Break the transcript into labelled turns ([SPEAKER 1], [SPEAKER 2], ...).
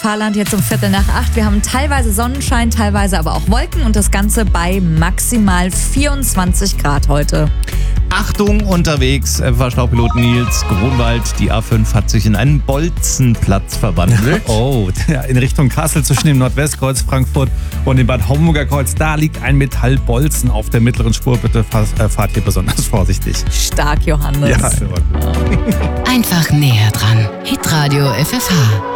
[SPEAKER 1] Fahrland jetzt um 7:45. Wir haben teilweise Sonnenschein, teilweise aber auch Wolken und das Ganze bei maximal 24 Grad heute.
[SPEAKER 2] Achtung, unterwegs, FFH-Staupilot Nils Gronwald. Die A5 hat sich in einen Bolzenplatz verwandelt.
[SPEAKER 3] Oh, in Richtung Kassel zwischen dem Nordwestkreuz Frankfurt und dem Bad Homburger Kreuz. Da liegt ein Metallbolzen auf der mittleren Spur. Bitte fahrt hier besonders vorsichtig.
[SPEAKER 1] Stark, Johannes.
[SPEAKER 3] Ja,
[SPEAKER 4] Einfach näher dran. Hitradio FFH.